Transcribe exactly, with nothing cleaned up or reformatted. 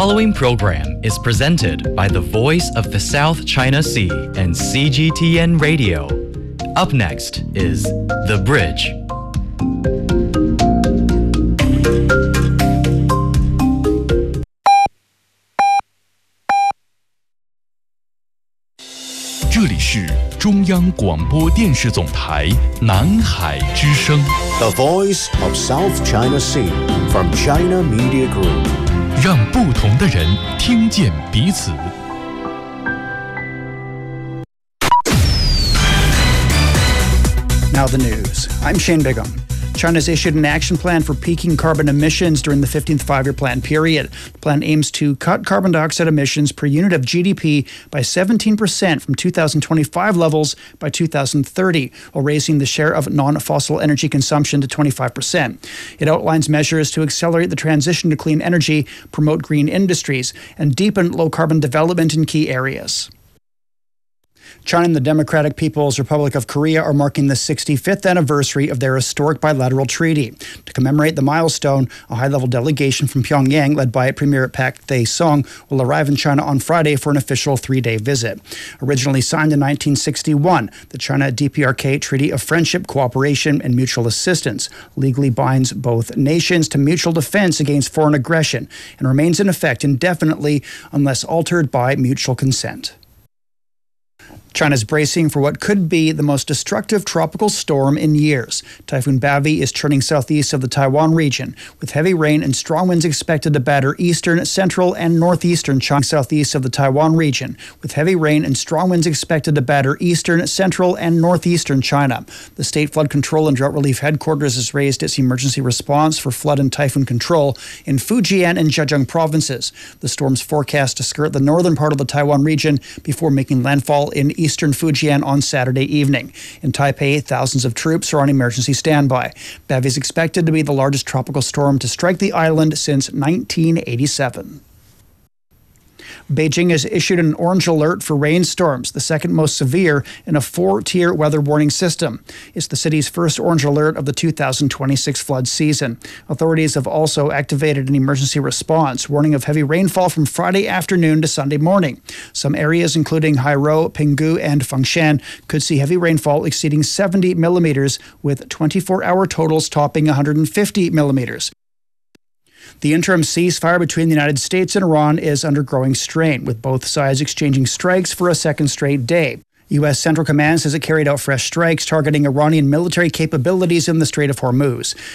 following program is presented by the Voice of the South China Sea and C G T N Radio. Up next is The Bridge. 这里是中央广播电视总台南海之声 The Voice of South China Sea from China Media Group. 让不同的人听见彼此。 Now the news. I'm Shane Bigham. China's issued an action plan for peaking carbon emissions during the fifteenth five-year plan period. The plan aims to cut carbon dioxide emissions per unit of G D P by seventeen percent from two thousand twenty-five levels by two thousand thirty, while raising the share of non-fossil energy consumption to twenty-five percent. It outlines measures to accelerate the transition to clean energy, promote green industries, and deepen low-carbon development in key areas. China and the Democratic People's Republic of Korea are marking the sixty-fifth anniversary of their historic bilateral treaty. To commemorate the milestone, a high-level delegation from Pyongyang, led by Premier Pak Tae-sung, will arrive in China on Friday for an official three-day visit. Originally signed in nineteen sixty-one, the China-D P R K Treaty of Friendship, Cooperation, and Mutual Assistance legally binds both nations to mutual defense against foreign aggression and remains in effect indefinitely unless altered by mutual consent. China's bracing for what could be the most destructive tropical storm in years. Typhoon Bavi is turning southeast of the Taiwan region, with heavy rain and strong winds expected to batter eastern, central, and northeastern China. Southeast of the Taiwan region, with heavy rain and strong winds expected to batter eastern, central, and northeastern China. The State Flood Control and Drought Relief Headquarters has raised its emergency response for flood and typhoon control in Fujian and Zhejiang provinces. The storm's forecast to skirt the northern part of the Taiwan region before making landfall in eastern Fujian on Saturday evening. In Taipei, thousands of troops are on emergency standby. Bavi is expected to be the largest tropical storm to strike the island since nineteen eighty-seven. Beijing has issued an orange alert for rainstorms, the second most severe in a four-tier weather warning system. It's the city's first orange alert of the two thousand twenty-six flood season. Authorities have also activated an emergency response, warning of heavy rainfall from Friday afternoon to Sunday morning. Some areas, including Hairou, Pinggu, and Fengshan, could see heavy rainfall exceeding seventy millimeters, with twenty-four hour totals topping one hundred fifty millimeters. The interim ceasefire between the United States and Iran is under growing strain, with both sides exchanging strikes for a second straight day. U S Central Command says it carried out fresh strikes targeting Iranian military capabilities in the Strait of Hormuz.